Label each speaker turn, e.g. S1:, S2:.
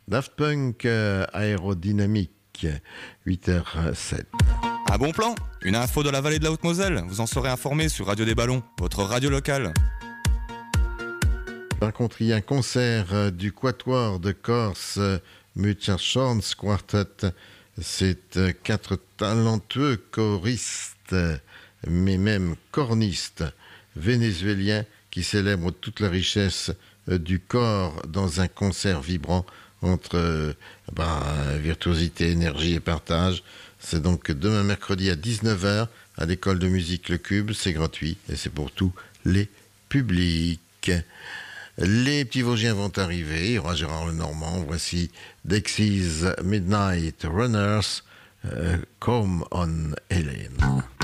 S1: Daft Punk aérodynamique, 8h07.
S2: Un bon plan, une info de la vallée de la Haute-Moselle. Vous en serez informé sur Radio des Ballons, votre radio locale.
S1: Par contre, il y a un concert du Quatuor de Corse, Muchachons Quartet. C'est 4 talentueux choristes, mais même cornistes vénézuéliens qui célèbrent toute la richesse du corps dans un concert vibrant entre virtuosité, énergie et partage. C'est donc demain mercredi à 19h à l'école de musique Le Cube. C'est gratuit et c'est pour tous les publics. Les petits Vosgiens vont arriver. Il y aura Gérard Lenormand. Voici Dexys Midnight Runners, Come on Hélène.